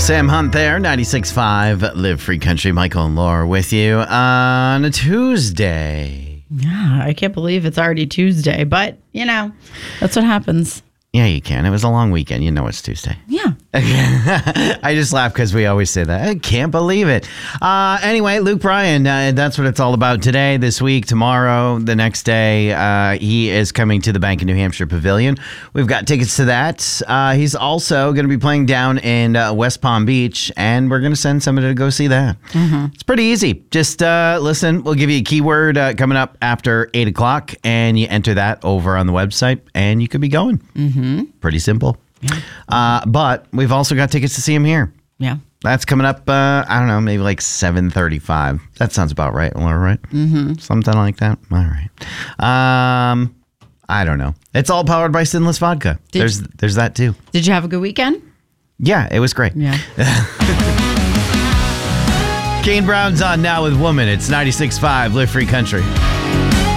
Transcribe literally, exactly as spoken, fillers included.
Sam Hunt there, ninety-six point five Live Free Country. Michael and Laura with you on a Tuesday. Yeah, I can't believe it's already Tuesday, but, you know, that's what happens. Yeah, you can. It was a long weekend. You know it's Tuesday. Yeah. I just laugh because we always say that. I can't believe it. Uh, anyway, Luke Bryan, uh, that's what it's all about today, this week, tomorrow, the next day. Uh, he is coming to the Bank of New Hampshire Pavilion. We've got tickets to that. Uh, he's also going to be playing down in uh, West Palm Beach, and we're going to send somebody to go see that. Mm-hmm. It's pretty easy. Just uh, listen. We'll give you a keyword uh, coming up after eight o'clock, and you enter that over on the website, and you could be going. Mm-hmm. Pretty simple. Yeah. Uh, but we've also got tickets to see him here. Yeah. That's coming up, uh, I don't know, maybe like seven thirty-five. That sounds about right, Laura, right? Mm-hmm. Something like that. All right. Um, I don't know. It's all powered by Sinless Vodka. Did there's there's that too. Did you have a good weekend? Yeah, it was great. Yeah. Kane Brown's on now with Woman. It's ninety-six point five Live Free Country.